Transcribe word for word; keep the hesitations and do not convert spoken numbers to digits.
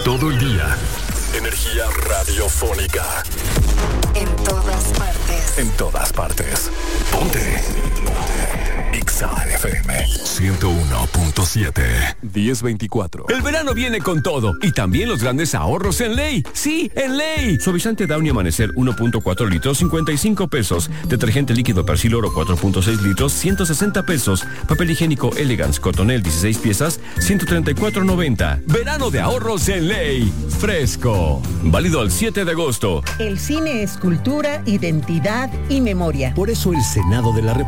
todo el día. Energía radiofónica. En todas partes. En todas partes. Ponte. Ponte. Exa F M ciento uno punto siete. diez veinticuatro. El verano viene con todo y también los grandes ahorros en Ley. Sí, en Ley. Suavizante Downy Amanecer uno punto cuatro litros, cincuenta y cinco pesos. Detergente líquido Persil Oro cuatro punto seis litros, ciento sesenta pesos. Papel higiénico Elegance Cotonel dieciséis piezas, ciento treinta y cuatro noventa. Verano de ahorros en Ley. Fresco. Válido al siete de agosto. El cine es cultura, identidad y memoria. Por eso el Senado de la República